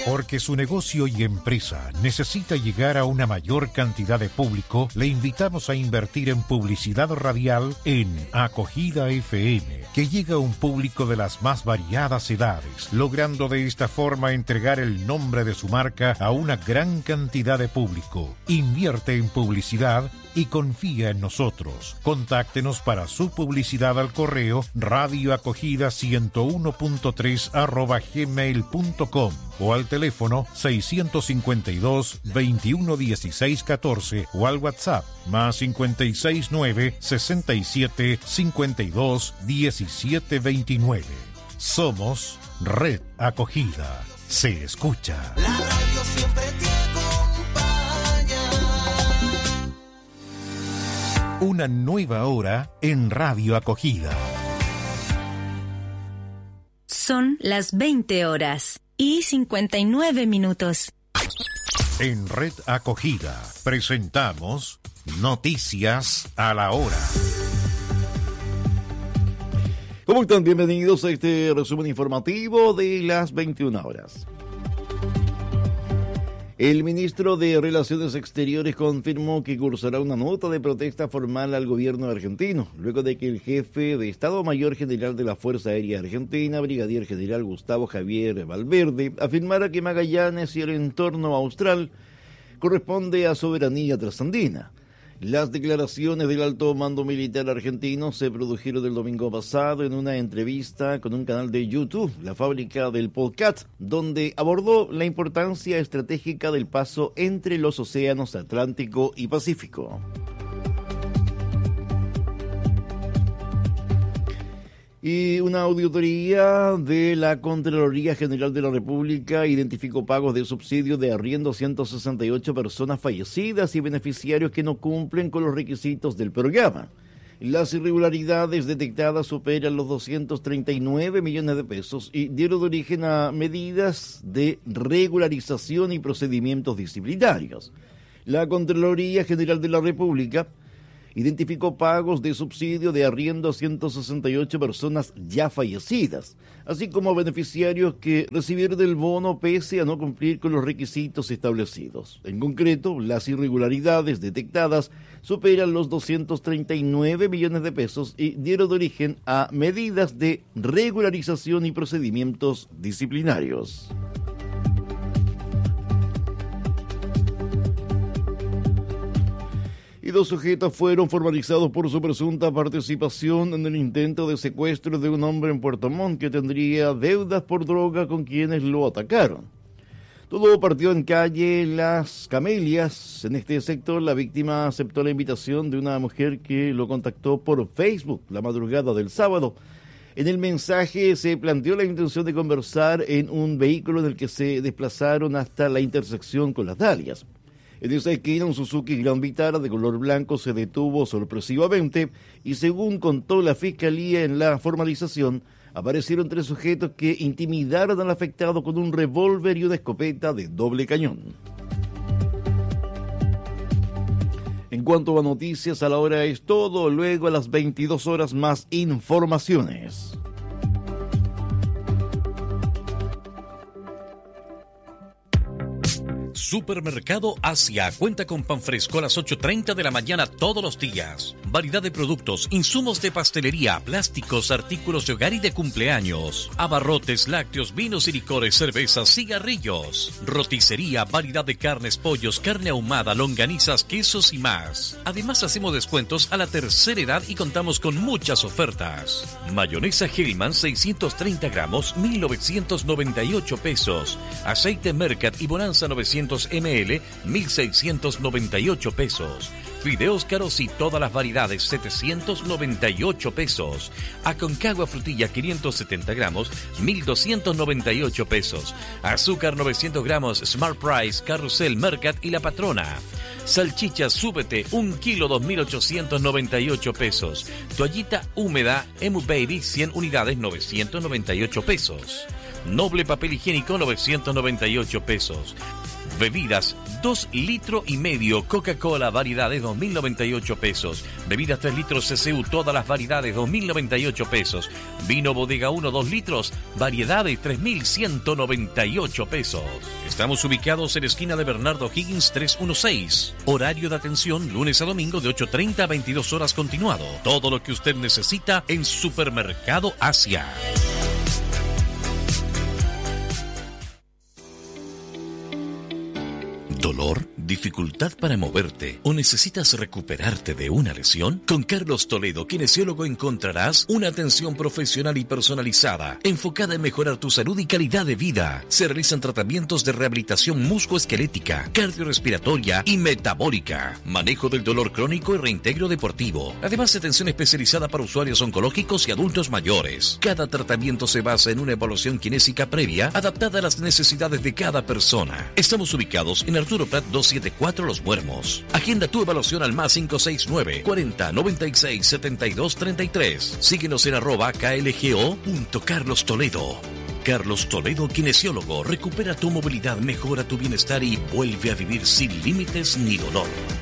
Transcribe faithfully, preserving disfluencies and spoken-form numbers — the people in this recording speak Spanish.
Porque su negocio y empresa necesita llegar a una mayor cantidad de público, le invitamos a invertir en publicidad radial en Acogida F M, que llega a un público de las más variadas edades, logrando de esta forma entregar el nombre de su marca a una gran cantidad de público. Invierte en publicidad y confía en nosotros. Contáctenos para su publicidad al correo radioacogida ciento uno punto tres arroba gmail punto com o al teléfono seiscientos cincuenta y dos, veintiuno dieciséis catorce o al WhatsApp más cincuenta y seis nueve, sesenta y siete, cincuenta y dos, diecisiete veintinueve. Somos Red Acogida. Se escucha. La radio siempre te acompaña. Una nueva hora en Radio Acogida. Son las veinte horas y cincuenta y nueve minutos. En Red Acogida presentamos Noticias a la Hora. ¿Cómo están? Bienvenidos a este resumen informativo de las veintiuna horas. El ministro de Relaciones Exteriores confirmó que cursará una nota de protesta formal al gobierno argentino, luego de que el jefe de Estado Mayor General de la Fuerza Aérea Argentina, brigadier general Gustavo Javier Valverde, afirmara que Magallanes y el entorno austral corresponde a soberanía trasandina. Las declaraciones del alto mando militar argentino se produjeron el domingo pasado en una entrevista con un canal de YouTube, la fábrica del podcast, donde abordó la importancia estratégica del paso entre los océanos Atlántico y Pacífico. Y una auditoría de la Contraloría General de la República identificó pagos de subsidio de arriendo a ciento sesenta y ocho personas fallecidas y beneficiarios que no cumplen con los requisitos del programa. Las irregularidades detectadas superan los doscientos treinta y nueve millones de pesos y dieron origen a medidas de regularización y procedimientos disciplinarios. La Contraloría General de la República identificó pagos de subsidio de arriendo a ciento sesenta y ocho personas ya fallecidas, así como beneficiarios que recibieron el bono pese a no cumplir con los requisitos establecidos. En concreto, las irregularidades detectadas superan los doscientos treinta y nueve millones de pesos y dieron origen a medidas de regularización y procedimientos disciplinarios. Y dos sujetos fueron formalizados por su presunta participación en el intento de secuestro de un hombre en Puerto Montt que tendría deudas por droga con quienes lo atacaron. Todo partió en calle Las Camelias. En este sector, la víctima aceptó la invitación de una mujer que lo contactó por Facebook la madrugada del sábado. En el mensaje se planteó la intención de conversar en un vehículo en el que se desplazaron hasta la intersección con Las Dalias. En esa esquina, un Suzuki Gran Vitara de color blanco se detuvo sorpresivamente y, según contó la Fiscalía en la formalización, aparecieron tres sujetos que intimidaron al afectado con un revólver y una escopeta de doble cañón. En cuanto a noticias a la hora es todo, luego a las veintidós horas más informaciones. Supermercado Asia cuenta con pan fresco a las ocho treinta de la mañana todos los días. Variedad de productos, insumos de pastelería, plásticos, artículos de hogar y de cumpleaños. Abarrotes, lácteos, vinos y licores, cervezas, cigarrillos. Roticería, variedad de carnes, pollos, carne ahumada, longanizas, quesos y más. Además hacemos descuentos a la tercera edad y contamos con muchas ofertas. Mayonesa Hellman seiscientos treinta gramos, mil novecientos noventa y ocho pesos. Aceite Mercat y Bonanza novecientos mililitros, mil seiscientos noventa y ocho pesos. Fideos caros y todas las variedades, setecientos noventa y ocho pesos. Aconcagua frutilla quinientos setenta gramos, mil doscientos noventa y ocho pesos. Azúcar novecientos gramos, Smart Price, Carrusel, Mercat y La Patrona. Salchicha Súbete, un kilo, dos mil ochocientos noventa y ocho pesos. Toallita húmeda, Emu Baby, cien unidades, novecientos noventa y ocho pesos. Noble papel higiénico, novecientos noventa y ocho pesos. Bebidas, dos litros y medio. Coca-Cola, variedades, dos mil noventa y ocho pesos. Bebidas, tres litros C C U, todas las variedades, dos mil noventa y ocho pesos. Vino Bodega uno, dos litros, variedades, tres mil ciento noventa y ocho pesos. Estamos ubicados en la esquina de Bernardo Higgins trescientos dieciséis. Horario de atención, lunes a domingo de ocho treinta a veintidós horas continuado. Todo lo que usted necesita en Supermercado Asia. ¿Dolor? ¿Dificultad para moverte? ¿O necesitas recuperarte de una lesión? Con Carlos Toledo, kinesiólogo, encontrarás una atención profesional y personalizada, enfocada en mejorar tu salud y calidad de vida. Se realizan tratamientos de rehabilitación musculoesquelética, cardiorrespiratoria y metabólica, manejo del dolor crónico y reintegro deportivo. Además, atención especializada para usuarios oncológicos y adultos mayores. Cada tratamiento se basa en una evaluación kinésica previa, adaptada a las necesidades de cada persona. Estamos ubicados en Arturo Prat doscientos setenta y cuatro Los Muermos. Agenda tu evaluación al más cinco seis nueve, cuarenta, noventa y seis, setenta y dos, treinta y tres. Síguenos en arroba klgo.Carlos Toledo. Carlos Toledo, kinesiólogo. Recupera tu movilidad, mejora tu bienestar y vuelve a vivir sin límites ni dolor.